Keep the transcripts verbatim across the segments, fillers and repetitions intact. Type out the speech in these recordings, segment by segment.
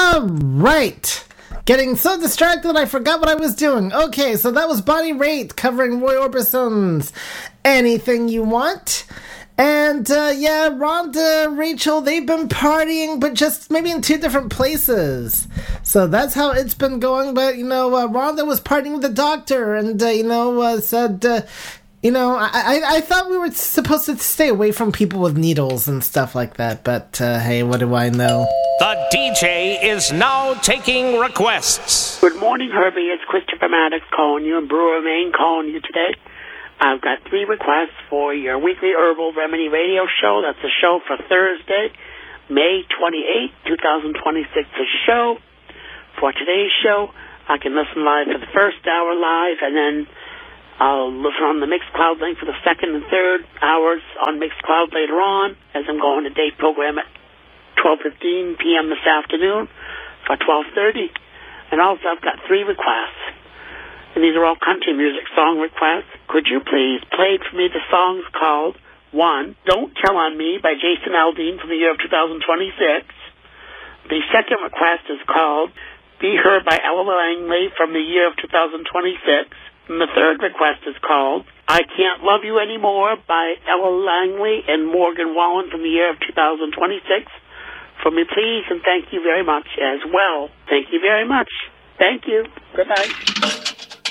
All right. Getting so distracted I forgot what I was doing. Okay, so that was Bonnie Raitt covering Roy Orbison's Anything You Want. And, uh, yeah, Rhonda, Rachel, they've been partying, but just maybe in two different places. So that's how it's been going. But, you know, uh, Rhonda was partying with the doctor and, uh, you know, uh, said, uh, you know, I, I I thought we were supposed to stay away from people with needles and stuff like that. But, uh, hey, what do I know? The D J is now taking requests. Good morning, Herbie. It's Christopher Maddox calling you, and Brewer, Maine calling you today. I've got three requests for your weekly Herbal Remedy radio show. That's a show for Thursday, May twenty-eighth, twenty twenty-six. A show. For today's show, I can listen live for the first hour live, and then I'll listen on the Mixcloud link for the second and third hours on Mixcloud later on, as I'm going to date program at twelve fifteen p.m. this afternoon for twelve thirty. And also, I've got three requests. And these are all country music song requests. Could you please play for me the songs called, one, Don't Tell on Me by Jason Aldean from the year of two thousand twenty-six. The second request is called Be Her by Ella Langley from the year of two thousand twenty-six. And the third request is called I Can't Love You Anymore by Ella Langley and Morgan Wallen from the year of two thousand twenty-six. For me, please, and thank you very much as well. Thank you very much. Thank you. Good night.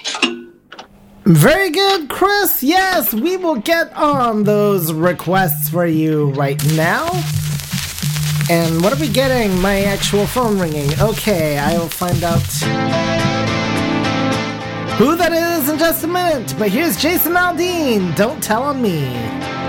Very good, Chris. Yes, we will get on those requests for you right now. And what are we getting? My actual phone ringing. Okay, I will find out who that is in just a minute. But here's Jason Aldean. Don't Tell on Me.